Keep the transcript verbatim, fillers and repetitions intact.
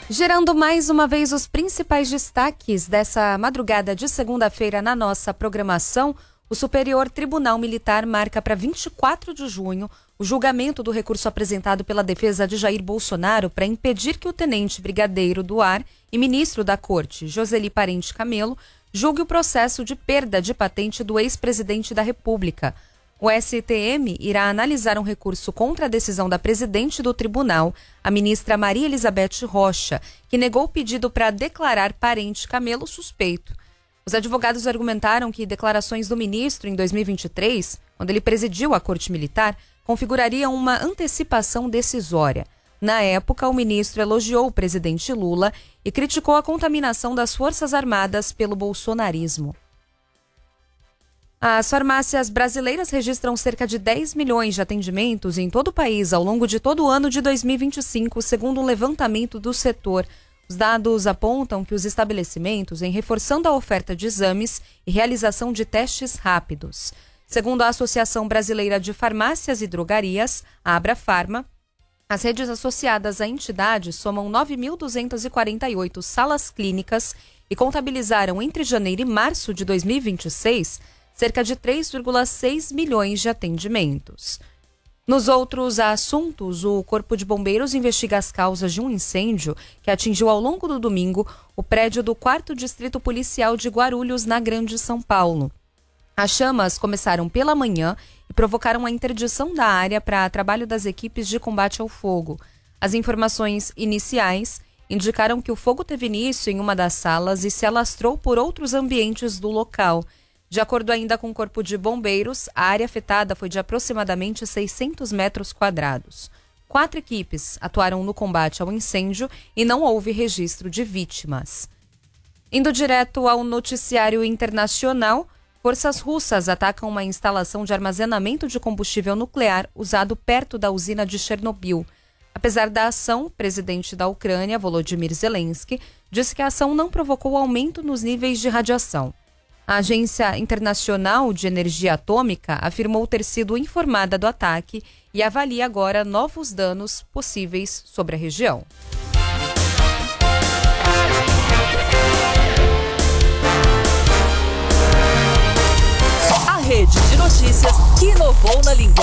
Gerando mais uma vez os principais destaques dessa madrugada de segunda-feira na nossa programação, o Superior Tribunal Militar marca para vinte e quatro de junho o julgamento do recurso apresentado pela defesa de Jair Bolsonaro para impedir que o tenente brigadeiro do ar e ministro da Corte, Joseli Parente Camelo, julgue o processo de perda de patente do ex-presidente da República. O S T M irá analisar um recurso contra a decisão da presidente do tribunal, a ministra Maria Elizabeth Rocha, que negou o pedido para declarar Parente Camelo suspeito. Os advogados argumentaram que declarações do ministro em dois mil e vinte e três, quando ele presidiu a Corte Militar, configurariam uma antecipação decisória. Na época, o ministro elogiou o presidente Lula e criticou a contaminação das Forças Armadas pelo bolsonarismo. As farmácias brasileiras registram cerca de dez milhões de atendimentos em todo o país ao longo de todo o ano de dois mil e vinte e cinco, segundo um levantamento do setor. Os dados apontam que os estabelecimentos vêm reforçando a oferta de exames e realização de testes rápidos. Segundo a Associação Brasileira de Farmácias e Drogarias, a Abrafarma, as redes associadas à entidade somam nove mil duzentas e quarenta e oito salas clínicas e contabilizaram entre janeiro e março de dois mil e vinte e seis cerca de três vírgula seis milhões de atendimentos. Nos outros assuntos, o Corpo de Bombeiros investiga as causas de um incêndio que atingiu ao longo do domingo o prédio do quarto Distrito Policial de Guarulhos, na Grande São Paulo. As chamas começaram pela manhã e provocaram a interdição da área para trabalho das equipes de combate ao fogo. As informações iniciais indicaram que o fogo teve início em uma das salas e se alastrou por outros ambientes do local. De acordo ainda com o Corpo de Bombeiros, a área afetada foi de aproximadamente seiscentos metros quadrados. Quatro equipes atuaram no combate ao incêndio e não houve registro de vítimas. Indo direto ao noticiário internacional, forças russas atacam uma instalação de armazenamento de combustível nuclear usado perto da usina de Chernobyl. Apesar da ação, o presidente da Ucrânia, Volodymyr Zelensky, disse que a ação não provocou aumento nos níveis de radiação. A Agência Internacional de Energia Atômica afirmou ter sido informada do ataque e avalia agora novos danos possíveis sobre a região. A rede de notícias que inovou na linguagem